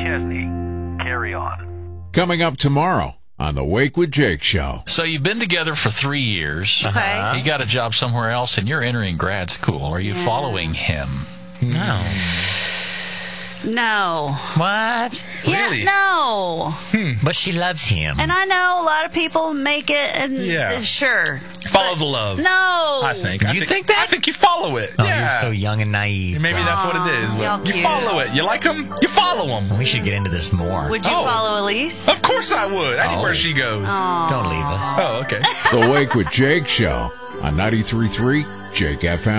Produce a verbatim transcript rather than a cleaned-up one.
McChesney. Carry on. Coming up tomorrow on the Wake with Jake show. So you've been together for three years. Okay. Uh-huh. You got a job somewhere else, and you're entering grad school. Are you yeah. following him? No. No. What? Yeah, Really? no. Hmm. But she loves him. And I know a lot of people make it, and yeah. uh, sure. Follow the love. No. I think. You I think, think that? I think you follow it. Oh, yeah. you're so young and naive. Maybe that's what it is. Y'all You cute. follow it. You like them? You follow them. We should get into this more. Would you Oh. follow Elise? Of course I would. Anywhere Oh. she goes. Aw. Don't leave us. Oh, okay. The Wake with Jake show on ninety-three point three Jake F M.